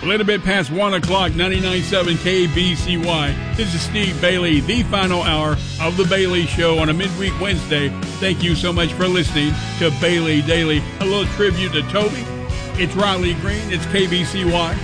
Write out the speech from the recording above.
A little bit past 1 o'clock, 99.7 KBCY. This is Steve Bailey, the final hour of The Bailey Show on a midweek Wednesday. Thank you so much for listening to Bailey Daily. A little tribute to Toby. It's Riley Green. It's KBCY.